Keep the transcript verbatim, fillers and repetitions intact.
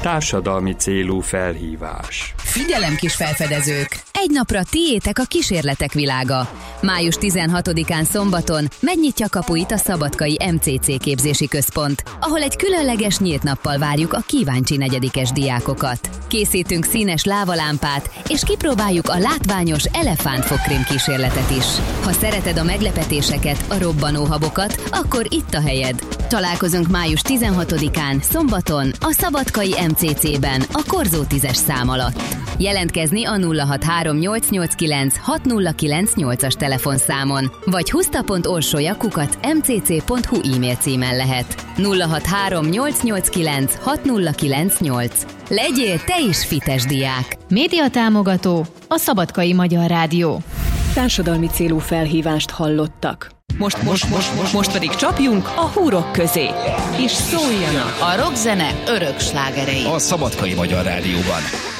Társadalmi célú felhívás. Figyelem, kis felfedezők! Egy napra tiétek a kísérletek világa. május tizenhatodikán szombaton megnyitja kapuit a Szabadkai em cé cé képzési központ, ahol egy különleges nyílt nappal várjuk a kíváncsi negyedikes diákokat. Készítünk színes lávalámpát, és kipróbáljuk a látványos elefántfogkrém kísérletet is. Ha szereted a meglepetéseket, a robbanóhabokat, akkor itt a helyed. Találkozunk május tizenhatodikán szombaton a Szabadkai em cé cében a Korzó tízes szám alatt. Jelentkezni a nulla hat három nyolc nyolc kilenc hat nulla kilenc nyolcas telefonszámon, vagy huszta pont orsolya kukac em cé cé pont hu e-mail címen lehet. nulla hat három nyolc nyolc kilenc hat nulla kilenc nyolc. Legyél te is fites diák! Média támogató a Szabadkai Magyar Rádió. Társadalmi célú felhívást hallottak. Most, most, most, most, most pedig csapjunk a húrok közé, és szóljanak a rockzene örök slágerei a Szabadkai Magyar Rádióban.